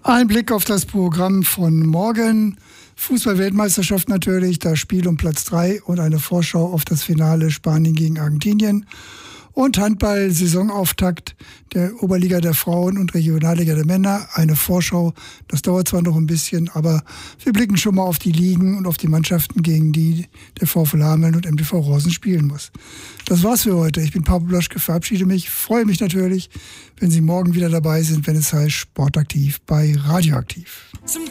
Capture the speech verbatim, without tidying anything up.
Ein Blick auf das Programm von morgen. Fußball-Weltmeisterschaft natürlich, das Spiel um Platz drei und eine Vorschau auf das Finale Spanien gegen Argentinien. Und Handball-Saisonauftakt der Oberliga der Frauen und Regionalliga der Männer. Eine Vorschau, das dauert zwar noch ein bisschen, aber wir blicken schon mal auf die Ligen und auf die Mannschaften, gegen die der VfL Hameln und M T V Rosen spielen muss. Das war's für heute. Ich bin Pablo Blaschke, verabschiede mich. Freue mich natürlich, wenn Sie morgen wieder dabei sind, wenn es heißt Sportaktiv bei Radioaktiv.